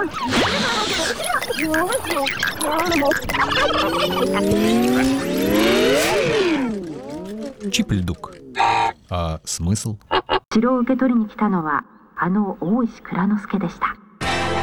Чипльдук. А смысл? 城を受け取りに来たのはあの大石内蔵之助でした。